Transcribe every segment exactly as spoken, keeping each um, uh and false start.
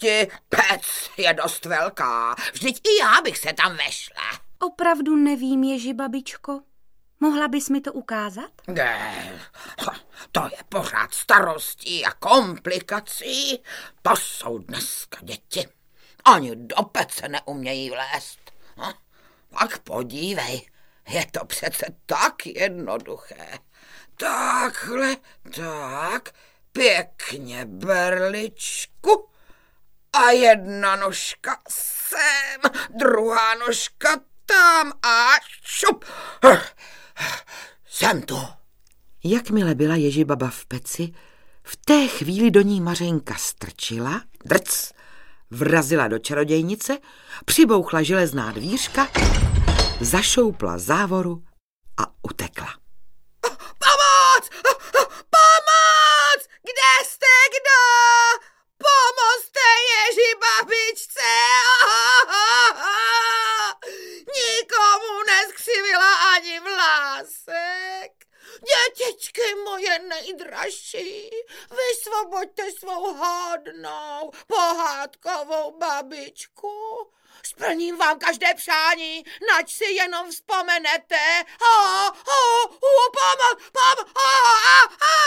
starosti, pec je dost velká, vždyť i já bych se tam vešla. Opravdu nevím, Ježibabičko. Mohla bys mi to ukázat? Ne, to je pořád starostí a komplikací. To jsou dneska děti. Ani do pece neumějí vlézt. Hm? Tak podívej, je to přece tak jednoduché. Takhle, tak, pěkně berličku a jedna nožka sem, druhá nožka tam a šup. Jsem tu. Jakmile byla Ježibaba v peci, v té chvíli do ní Mařenka strčila, drc, vrazila do čarodějnice, přibouchla železná dvířka, zašoupla závoru a utekla. Pomoc! Pomoc! Kde jste, kdo? Pomozte Ježibabičce! Nikomu neskřivila ani vlásek. Dětičky moje nejdražší, vysvoboďte svou hodnou pohádkovou babičku. Splním vám každé přání, nač si jenom vzpomenete. Ho, ho, ho, pomoc, pomoc, ho, ha, ha.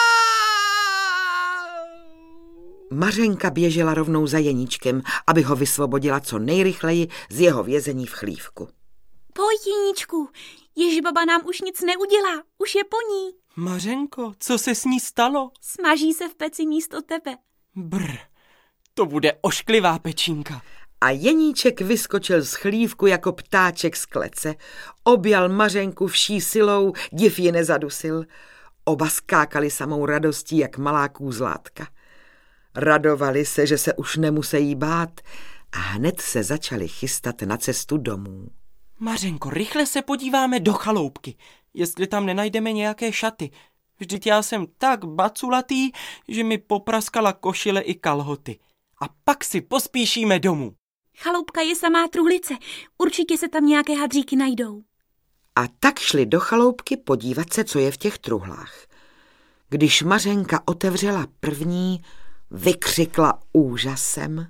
Mařenka běžela rovnou za Jeníčkem, aby ho vysvobodila co nejrychleji z jeho vězení v chlívku. Pojď, Jeníčku, Ježibaba nám už nic neudělá, už je po ní. Mařenko, co se s ní stalo? Smaží se v peci místo tebe. Brr, to bude ošklivá pečínka. A Jeníček vyskočil z chlívku jako ptáček z klece, objal Mařenku vší silou, div ji nezadusil. Oba skákali samou radostí, jak malá kůzlátka. Radovali se, že se už nemusejí bát a hned se začali chystat na cestu domů. Mařenko, rychle se podíváme do chaloupky, jestli tam nenajdeme nějaké šaty. Vždyť já jsem tak baculatý, že mi popraskala košile i kalhoty. A pak si pospíšíme domů. Chaloupka je samá truhlice, určitě se tam nějaké hadříky najdou. A tak šli do chaloupky podívat se, co je v těch truhlách. Když Mařenka otevřela první, vykřikla úžasem.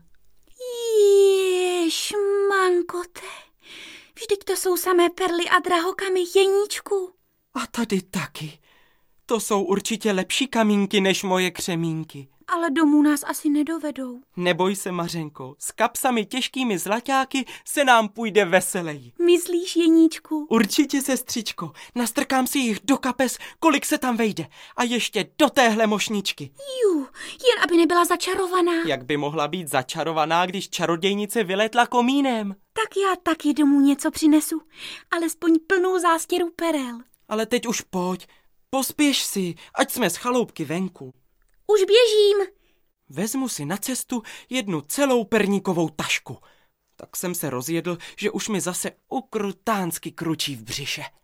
Ježmankote, vždyť to jsou samé perly a drahokamy, Jeníčku. A tady taky. To jsou určitě lepší kamínky než moje křemínky. Ale domů nás asi nedovedou. Neboj se, Mařenko, s kapsami těžkými zlaťáky se nám půjde veseleji. Myslíš, Jeníčku? Určitě, sestřičko, nastrkám si jich do kapes, kolik se tam vejde. A ještě do téhle mošničky. Jú, jen aby nebyla začarovaná. Jak by mohla být začarovaná, když čarodějnice vyletla komínem? Tak já taky domů něco přinesu, alespoň plnou zástěru perel. Ale teď už pojď, pospěš si, ať jsme z chaloupky venku. Už běžím. Vezmu si na cestu jednu celou perníkovou tašku. Tak jsem se rozjedl, že už mi zase ukrutánsky kručí v břiše.